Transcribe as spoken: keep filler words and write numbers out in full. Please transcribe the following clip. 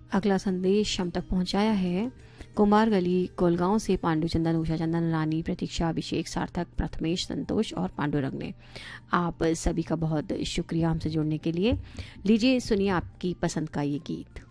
अगला संदेश हम तक पहुंचाया है कुमार गली कोलगांव से पांडु चंदन, उषा चंदन, रानी, प्रतीक्षा, अभिषेक, सार्थक, प्रथमेश, संतोष और पांडुरंग ने। आप सभी का बहुत शुक्रिया हमसे जुड़ने के लिए। लीजिए सुनिए आपकी पसंद का ये गीत।